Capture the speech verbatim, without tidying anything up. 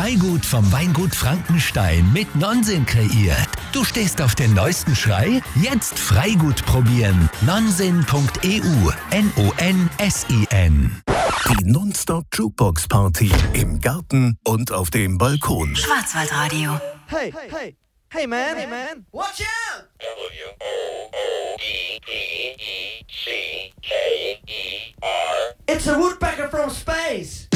Freigut vom Weingut Frankenstein mit Nonsens kreiert. Du stehst auf den neuesten Schrei? Jetzt Freigut probieren. nonsen punkt e u. N O N S I N. Die Nonstop Jukebox Party im Garten und auf dem Balkon. Schwarzwaldradio. Hey, hey, hey man, hey man, watch out!